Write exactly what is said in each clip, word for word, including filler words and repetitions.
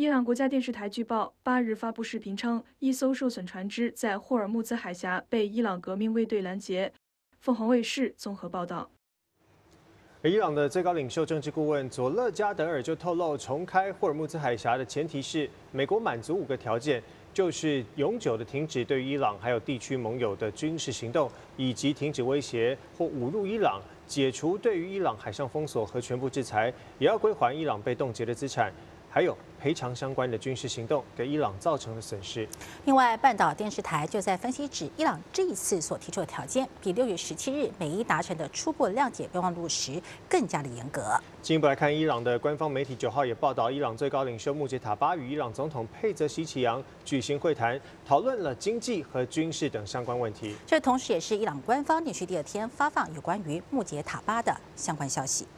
伊朗国家电视台据报，八日发布视频称，一艘受损船只在霍尔木兹海峡被伊朗革命卫队拦截。凤凰卫视综合报道。 而伊朗的最高领袖政治顾问佐勒加德尔就透露，重开霍尔木兹海峡的前提是美国满足五个条件，就是永久的停止对于伊朗还有地区盟友的军事行动，以及停止威胁或侮辱伊朗，解除对于伊朗海上封锁和全部制裁，也要归还伊朗被冻结的资产。 还有赔偿相关的军事行动给伊朗造成的损失。 另外，半岛电视台就在分析指，伊朗这一次所提出的条件，比六月十七日美伊达成的初步谅解备忘录时更加的严格。 进一步来看，伊朗的官方媒体九号也报道，伊朗最高领袖穆杰塔巴与伊朗总统佩泽西奇扬举行会谈，讨论了经济和军事等相关问题。 这同时也是伊朗官方连续第二天发放有关于穆杰塔巴的相关消息。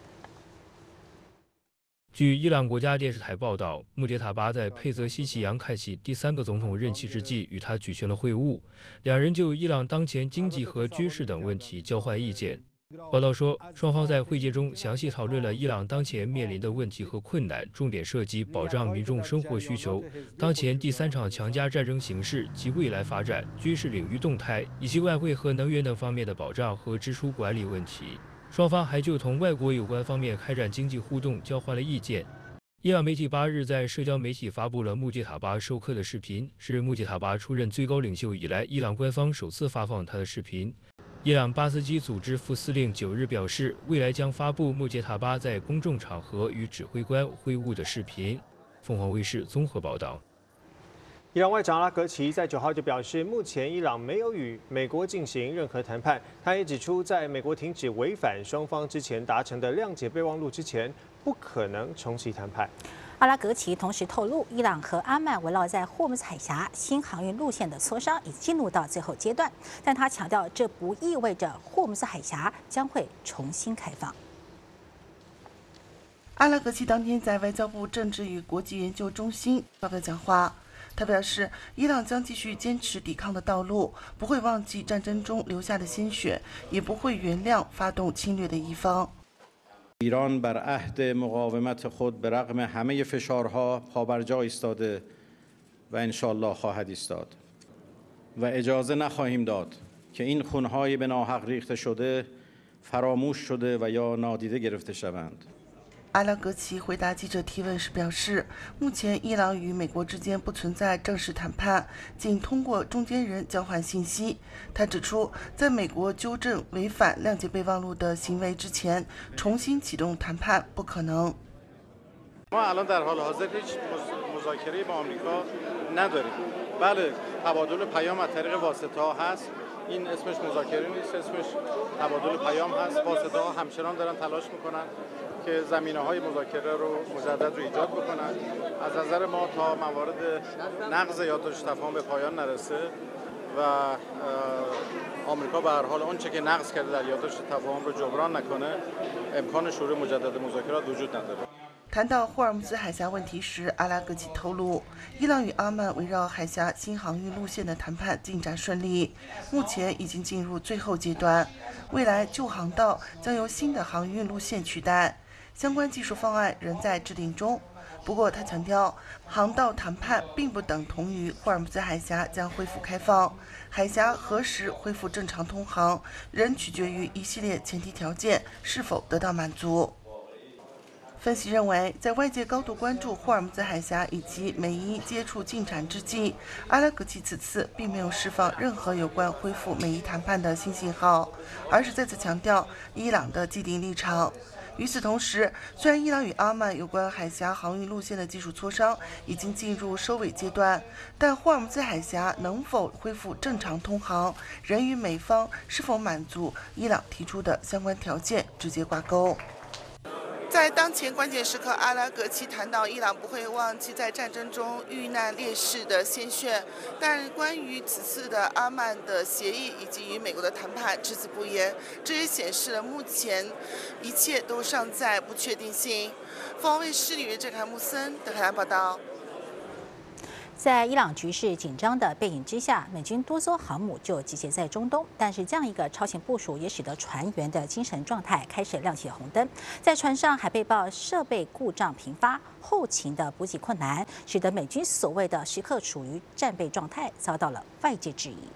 据伊朗国家电视台报道，穆杰塔巴在佩泽西奇扬开启第三个总统任期之际，与他举行了会晤，两人就伊朗当前经济和军事等问题交换意见。报道说，双方在会见中详细讨论了伊朗当前面临的问题和困难，重点涉及保障民众生活需求、当前第三场强加战争形势及未来发展、军事领域动态，以及外汇和能源等方面的保障和支出管理问题。 双方还就同外国有关方面开展经济互动交换了意见。伊朗媒体八日在社交媒体发布了穆杰塔巴授课的视频，是穆杰塔巴出任最高领袖以来，伊朗官方首次发放他的视频。伊朗巴斯基组织副司令九日表示，未来将发布穆杰塔巴在公众场合与指挥官会晤的视频。凤凰卫视综合报道。 伊朗外长阿拉格齐在九号就表示，目前伊朗没有与美国进行任何谈判。他也指出，在美国停止违反双方之前达成的谅解备忘录之前，不可能重启谈判。 阿拉格齐同时透露，伊朗和阿曼围绕在霍姆斯海峡新航运路线的磋商已进入到最后阶段，但他强调，这不意味着霍姆斯海峡将会重新开放。 阿拉格齐当天在外交部政治与国际研究中心发表讲话。 他表示，伊朗将继续坚持抵抗的道路，不会忘记战争中流下的鲜血，也不会原谅发动侵略的一方。 ایران بر عهد مقاومت خود به رغم همه فشارها پابرجا ایستاده و انشالله خواهد ایستاد و اجازه نخواهیم داد که این خونهای به ناحق ریخته شده فراموش شده و یا نادیده گرفته شوند. 阿拉格齐回答记者提问时表示，目前伊朗与美国之间不存在正式谈判，仅通过中间人交换信息。他指出，在美国纠正违反谅解备忘录的行为之前，重新启动谈判不可能。 ما الان در حال حاضر هیچ مذاکره با آمریکا نداریم. بله، تبادل پیام از طریق واسطه‌ها هست. این اسمش مذاکره نیست، اسمش تبادل پیام هست. واسطه‌ها همچنان دارن تلاش میکنن که زمینه‌های مذاکره رو مجدد رو ایجاد بکنن. از نظر ما تا موارد نقض یادداشت تفاهم به پایان نرسه و آمریکا به هر حال آنچه که نقض کرده در یادداشت تفاهم رو جبران نکنه، امکان شروع مجدد مذاکرات وجود نداره. 谈到霍尔木兹海峡问题时，阿拉格齐透露，伊朗与阿曼围绕海峡新航运路线的谈判进展顺利，目前已经进入最后阶段。未来旧航道将由新的航运路线取代，相关技术方案仍在制定中。不过，他强调，航道谈判并不等同于霍尔木兹海峡将恢复开放，海峡何时恢复正常通航，仍取决于一系列前提条件是否得到满足。 分析认为，在外界高度关注霍尔木兹海峡以及美伊接触进展之际，阿拉格齐此次并没有释放任何有关恢复美伊谈判的新信号，而是再次强调伊朗的既定立场。与此同时，虽然伊朗与阿曼有关海峡航运路线的技术磋商已经进入收尾阶段，但霍尔木兹海峡能否恢复正常通航，仍与美方是否满足伊朗提出的相关条件直接挂钩。 在当前关键时刻，阿拉格齐谈到，伊朗不会忘记在战争中遇难烈士的鲜血，但关于此次的阿曼的协议以及与美国的谈判只字不言，这也显示了目前一切都尚在不确定性。凤凰卫视女记者凯木森德黑兰报道。 在伊朗局势紧张的背景之下，美军多艘航母就集结在中东。但是这样一个超前部署，也使得船员的精神状态开始亮起红灯。在船上还被曝设备故障频发，后勤的补给困难，使得美军所谓的时刻处于战备状态，遭到了外界质疑。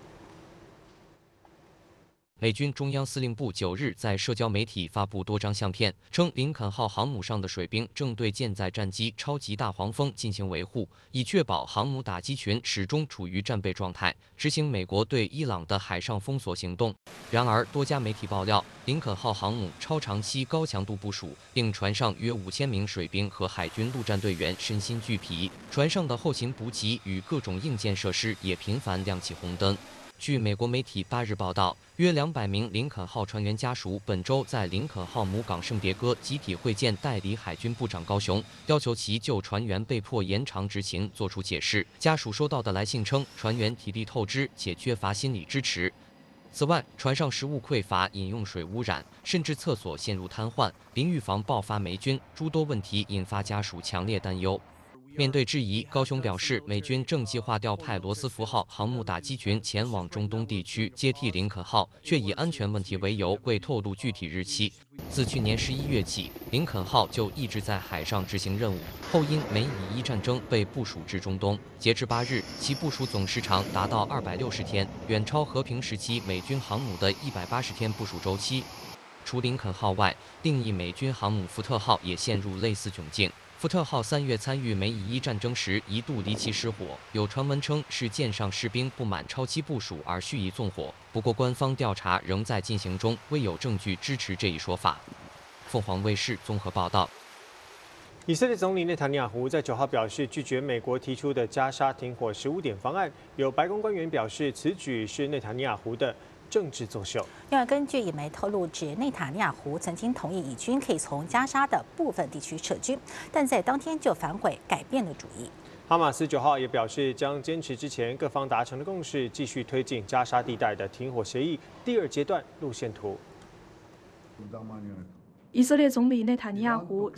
美军中央司令部九日在社交媒体发布多张相片，称林肯号航母上的水兵正对舰载战机超级大黄蜂进行维护，以确保航母打击群始终处于战备状态，执行美国对伊朗的海上封锁行动。然而，多家媒体爆料，林肯号航母超长期高强度部署，令船上约五千名水兵和海军陆战队员身心俱疲，船上的后勤补给与各种硬件设施也频繁亮起红灯。据美国媒体八日报道，约两百名林肯号船员家属本周在林肯号母港圣别哥集体会见代理海军部长高雄，要求其就船员被迫延长执勤作出解释。家属收到的来信称，船员体力透支且缺乏心理支持。此外，船上食物匮乏、饮用水污染，甚至厕所陷入瘫痪，淋浴房爆发霉菌，诸多问题引发家属强烈担忧。面对质疑，高雄表示，美军正计划调派罗斯福号航母打击群前往中东地区接替林肯号，却以安全问题为由未透露具体日期。自去年十一月起，林肯号就一直在海上执行任务，后因美以伊战争被部署至中东。截至八日，其部署总时长达到二百六十天，远超和平时期美军航母的一百八十天部署周期。除林肯号外，另一美军航母福特号也陷入类似窘境。福特号三月参与美以伊战争时一度离奇失火，有传闻称是舰上士兵不满超期部署而蓄意纵火。不过，官方调查仍在进行中，未有证据支持这一说法。凤凰卫视综合报道。 以色列总理内塔尼亚胡在九号表示拒绝美国提出的加沙停火十五点方案，有白宫官员表示此举是内塔尼亚胡的政治作秀。 另外，根据以媒透露，指内塔尼亚胡曾经同意以军可以从加沙的部分地区撤军，但在当天就反悔，改变了主意。 哈马斯九号也表示，将坚持之前各方达成的共识，继续推进加沙地带的停火协议第二阶段路线图。 以色列总理内塔尼亚胡